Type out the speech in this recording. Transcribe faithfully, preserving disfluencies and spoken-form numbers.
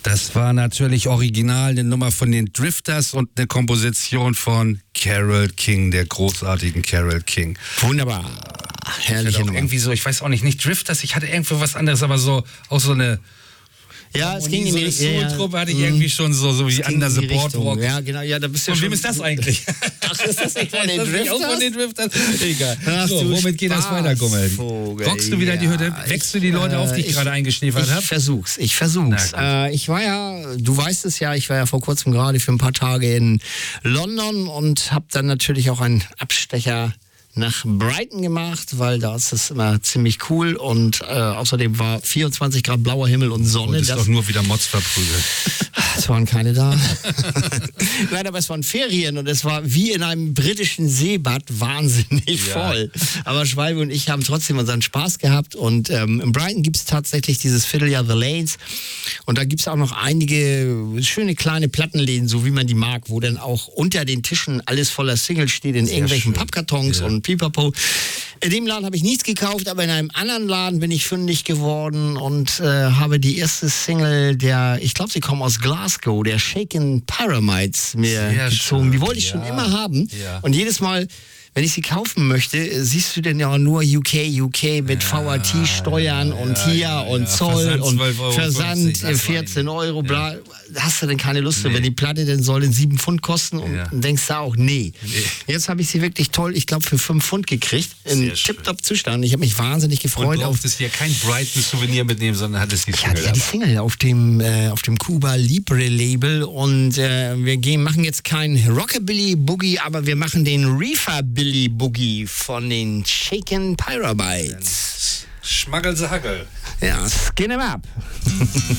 Das war natürlich original eine Nummer von den Drifters und eine Komposition von Carole King, der großartigen Carole King. Wunderbar. Herrliche Nummer. Irgendwie so, ich weiß auch nicht, nicht Drifters, ich hatte irgendwo was anderes, aber so auch so eine... Ja, es ging in so die eine Richtung. Soul-Truppe hatte ich irgendwie schon so, so wie Under the Boardwalk. Ja, genau. Ja, da bist du Von ja wem schon ist das eigentlich? Ach, ist das nicht von den Ist das nicht auch Drifters? von den Drifters? Egal. Ach, So, du womit geht das weiter, Gummel? Spaßvogel. Rockst du wieder in die Hütte? Ja, Wächst ich, du die Leute auf, die ich, ich gerade eingeschläfert habe? Ich versuch's, ich versuch's. Na, Äh, ich war ja, du weißt es ja, ich war ja vor kurzem gerade für ein paar Tage in London und habe dann natürlich auch einen Abstecher nach Brighton gemacht, weil da ist es immer ziemlich cool und äh, außerdem war vierundzwanzig Grad blauer Himmel und Sonne. Und ist das doch nur wieder Mods verprügelt. Es waren keine da. Nein, aber es waren Ferien und es war wie in einem britischen Seebad wahnsinnig Ja. voll. Aber Schwalbe und ich haben trotzdem unseren Spaß gehabt und ähm, in Brighton gibt es tatsächlich dieses Vierteljahr The Lanes und da gibt es auch noch einige schöne kleine Plattenläden, so wie man die mag, wo dann auch unter den Tischen alles voller Singles steht in Sehr irgendwelchen schön. Pappkartons Ja. und Pipapo. In dem Laden habe ich nichts gekauft, aber in einem anderen Laden bin ich fündig geworden und äh, habe die erste Single der, ich glaube, sie kommen aus Glasgow, der Shaken Pyramids mir Sehr gezogen. schön, Die wollte ich ja. schon immer haben. Ja. Und jedes Mal, wenn ich sie kaufen möchte, siehst du denn ja nur U K, U K mit V A T-Steuern ja, und ja, hier ja, und ja. Zoll Versand und zwölf Euro Versand fünfzig, das war vierzehn nicht. Euro, bla. Ja. Hast du denn keine Lust, Nee. wenn die Platte denn soll in sieben Pfund kosten und Ja. denkst du auch, nee. Nee. Jetzt habe ich sie wirklich toll, ich glaube, für fünf Pfund gekriegt. In Sehr schön. Tipptopp-Zustand. Ich habe mich wahnsinnig Und gefreut auf. brauchtest hier kein Brighton-Souvenir mitnehmen, sondern hattest die Ich hatte Single. ja die Single auf dem, äh, auf dem Cuba Libre Label und äh, wir gehen, machen jetzt kein Rockabilly Boogie, aber wir machen den Reefer-Billy Boogie von den Shaken Pyramids. Schmaggel sie Hagel. Ja, skin 'em up.